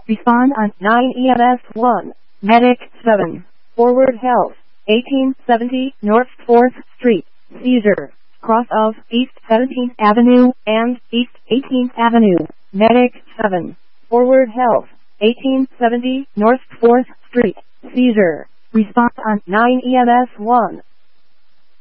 Respond on 9 EMS 1. Medic 7. Forward Health. 1870 North 4th Street. Seizure. Cross of East 17th Avenue and East 18th Avenue. Medic 7. Forward Health. 1870 North 4th Street. Seizure. Respond on 9 EMS 1.